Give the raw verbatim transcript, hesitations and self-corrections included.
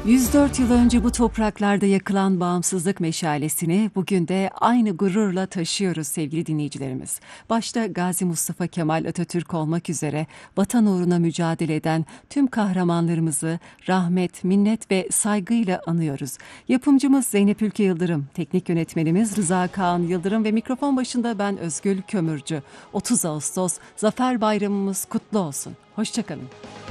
yüz dört yıl önce bu topraklarda yakılan bağımsızlık meşalesini bugün de aynı gururla taşıyoruz sevgili dinleyicilerimiz. Başta Gazi Mustafa Kemal Atatürk olmak üzere vatan uğruna mücadele eden tüm kahramanlarımızı rahmet, minnet ve saygıyla anıyoruz. Yapımcımız Zeynep Ülke Yıldırım, teknik yönetmenimiz Rıza Kaan Yıldırım ve mikrofon başında ben Özgül Kömürcü. otuz Ağustos Zafer Bayramımız kutlu olsun. Hoşça kalın.